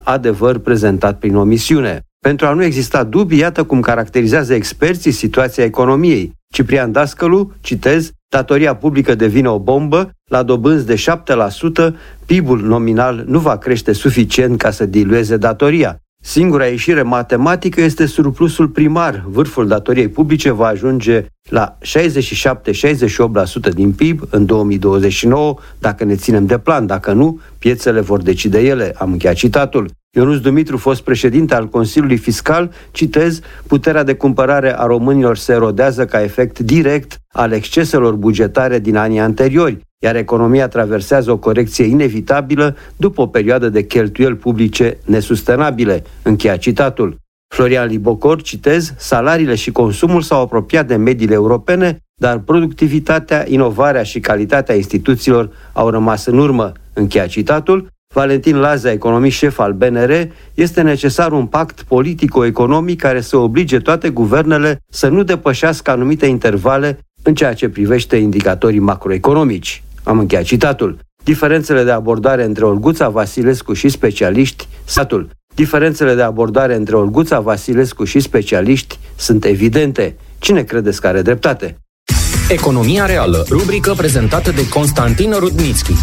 adevăr prezentat prin omisiune. Pentru a nu exista dubii, iată cum caracterizează experții situația economiei. Ciprian Dascălu, citez, datoria publică devine o bombă, la dobânzi de 7%, PIB-ul nominal nu va crește suficient ca să dilueze datoria. Singura ieșire matematică este surplusul primar. Vârful datoriei publice va ajunge la 67-68% din PIB în 2029, dacă ne ținem de plan. Dacă nu, piețele vor decide ele. Am încheiat citatul. Ionuț Dumitru, fost președinte al Consiliului Fiscal, citez, puterea de cumpărare a românilor se erodează ca efect direct al exceselor bugetare din anii anteriori, iar economia traversează o corecție inevitabilă după o perioadă de cheltuieli publice nesustenabile. Încheia citatul. Florian Libocor, citez, salariile și consumul s-au apropiat de mediile europene, dar productivitatea, inovarea și calitatea instituțiilor au rămas în urmă. Încheia citatul. Valentin Lazea, economist șef al BNR, este necesar un pact politico-economic care să oblige toate guvernele să nu depășească anumite intervale în ceea ce privește indicatorii macroeconomici. Am încheiat citatul. Diferențele de abordare între Olguța Vasilescu și specialiști, Diferențele de abordare între Olguța Vasilescu și specialiști sunt evidente. Cine credeți că are dreptate? Economia reală, rubrică prezentată de Constantin Rudnitschi.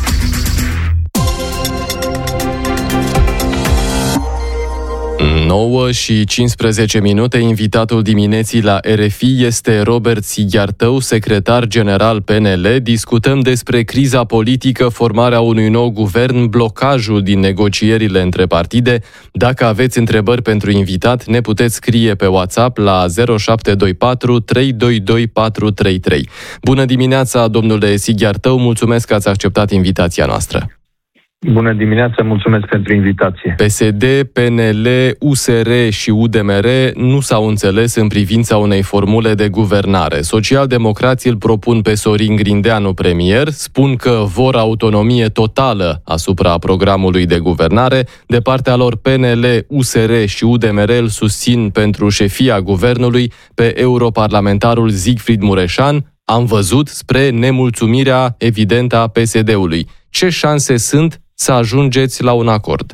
9 și 15 minute, invitatul dimineții la RFI este Robert Sighiartău, secretar general PNL. Discutăm despre criza politică, formarea unui nou guvern, blocajul din negocierile între partide. Dacă aveți întrebări pentru invitat, ne puteți scrie pe WhatsApp la 0724 322 433. Bună dimineața, domnule Sighiartău, mulțumesc că ați acceptat invitația noastră. Bună dimineața, mulțumesc pentru invitație. PSD, PNL, USR și UDMR nu s-au înțeles în privința unei formule de guvernare. Socialdemocrații îl propun pe Sorin Grindeanu premier, spun că vor autonomie totală asupra programului de guvernare. De partea lor, PNL, USR și UDMR îl susțin pentru șefia guvernului pe europarlamentarul Siegfried Mureșan. Am văzut spre nemulțumirea evidentă a PSD-ului. Ce șanse sunt să ajungeți la un acord?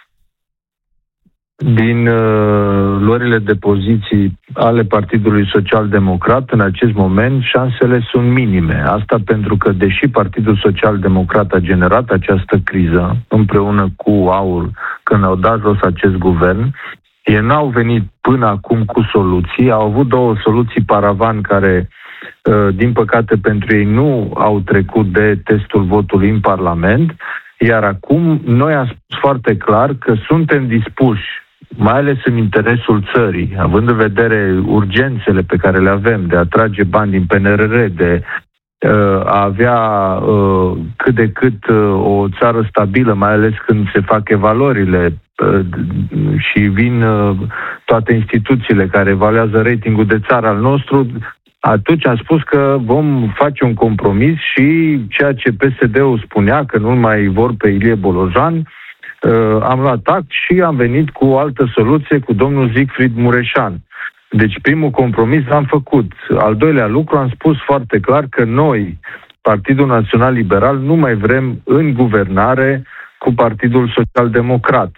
Din luările de poziții ale Partidului Social-Democrat, în acest moment, șansele sunt minime. Asta pentru că, deși Partidul Social-Democrat a generat această criză, împreună cu AUR, când au dat jos acest guvern, ei n-au venit până acum cu soluții. Au avut două soluții paravan care, din păcate pentru ei, nu au trecut de testul votului în Parlament, iar acum noi am spus foarte clar că suntem dispuși, mai ales în interesul țării, având în vedere urgențele pe care le avem de a trage bani din PNRR, de a avea cât de cât o țară stabilă, mai ales când se fac evaluările și vin toate instituțiile care evaluează ratingul de țară al nostru. Atunci am spus că vom face un compromis și ceea ce PSD-ul spunea, că nu mai vor pe Ilie Bolojan, am luat act și am venit cu o altă soluție cu domnul Siegfried Mureșan. Deci primul compromis l-am făcut. Al doilea lucru, am spus foarte clar că noi, Partidul Național Liberal, nu mai vrem în guvernare cu Partidul Social-Democrat.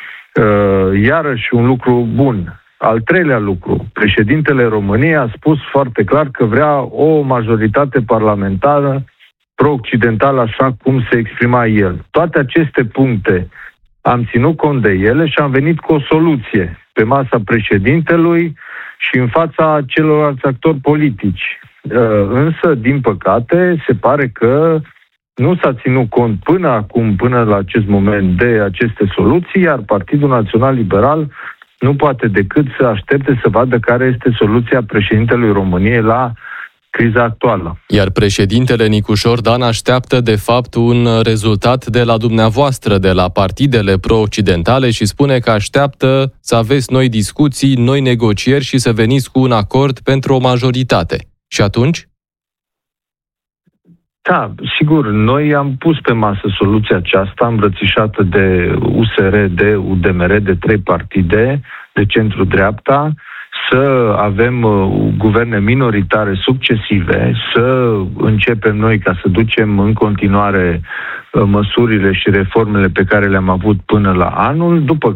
Iarăși un lucru bun. Al treilea lucru, președintele României a spus foarte clar că vrea o majoritate parlamentară pro-occidentală, așa cum se exprima el. Toate aceste puncte am ținut cont de ele și am venit cu o soluție pe masa președintelui și în fața celorlalți actori politici. Însă, din păcate, se pare că nu s-a ținut cont până acum, până la acest moment, de aceste soluții, iar Partidul Național Liberal nu poate decât să aștepte să vadă care este soluția președintelui României la criza actuală. Iar președintele Nicușor Dan așteaptă, de fapt, un rezultat de la dumneavoastră, de la partidele pro-occidentale și spune că așteaptă să aveți noi discuții, noi negocieri și să veniți cu un acord pentru o majoritate. Și atunci? Da, sigur, noi am pus pe masă soluția aceasta îmbrățișată de USR, de UDMR, de 3 partide de centru-dreapta, să avem guverne minoritare succesive, să începem noi ca să ducem în continuare măsurile și reformele pe care le-am avut până la anul, după